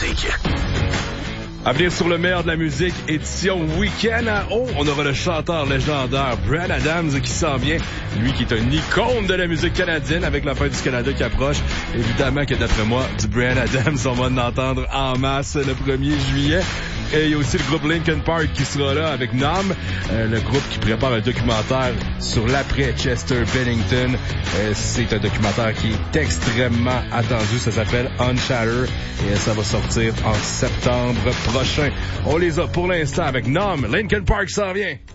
musique. À venir sur le meilleur de la musique, édition Week-end à haut, on aura le chanteur légendaire Bryan Adams qui s'en vient. Lui qui est une icône de la musique canadienne avec la fête du Canada qui approche. Évidemment que d'après moi, du Bryan Adams, on va en entendre en masse le 1er juillet. Et il y a aussi le groupe Linkin Park qui sera là avec Numb, le groupe qui prépare un documentaire sur l'après Chester Bennington. C'est un documentaire qui est extrêmement attendu. Ça s'appelle Unshatter et ça va sortir en septembre prochain. On les a pour l'instant avec Numb. Linkin Park s'en vient.